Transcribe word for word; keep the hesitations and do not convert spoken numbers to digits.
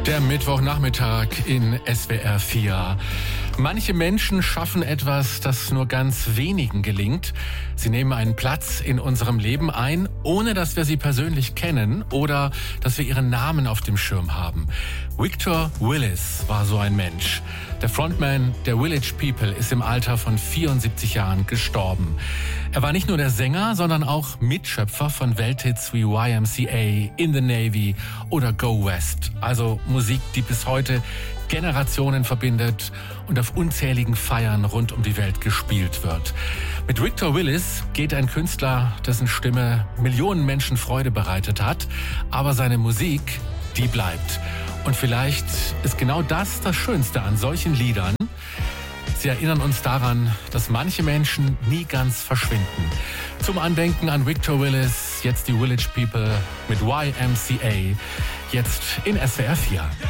Der Mittwochnachmittag in S W R vier. Manche Menschen schaffen etwas, das nur ganz wenigen gelingt. Sie nehmen einen Platz in unserem Leben ein, ohne dass wir sie persönlich kennen oder dass wir ihren Namen auf dem Schirm haben. Victor Willis war so ein Mensch. Der Frontman der Village People ist im Alter von vierundsiebzig Jahren gestorben. Er war nicht nur der Sänger, sondern auch Mitschöpfer von Welthits wie Y M C A, In the Navy oder Go West. Also Musik, die bis heute Generationen verbindet und auf unzähligen Feiern rund um die Welt gespielt wird. Mit Victor Willis geht ein Künstler, dessen Stimme Millionen Menschen Freude bereitet hat, aber seine Musik, die bleibt. Und vielleicht ist genau das das Schönste an solchen Liedern. Sie erinnern uns daran, dass manche Menschen nie ganz verschwinden. Zum Andenken an Victor Willis, jetzt die Village People mit Y M C A, jetzt in S W R vier.